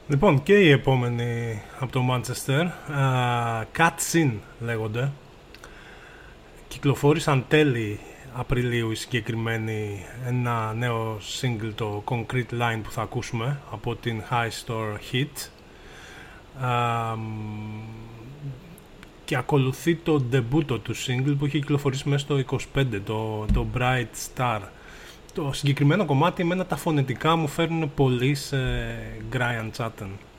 Λοιπόν, και η επόμενη από το Manchester, Cutscene λέγονται. Κυκλοφόρησαν τέλη Απριλίου οι συγκεκριμένοι ένα νέο single, το Concrete Line, που θα ακούσουμε από την High Store Hit. Και ακολουθεί το ντεμπούτο του single που έχει κυκλοφορήσει μέσα στο 25, το Bright Star. Το συγκεκριμένο κομμάτι, εμένα τα φωνητικά μου φέρνουν πολύ σε Brian Chatten.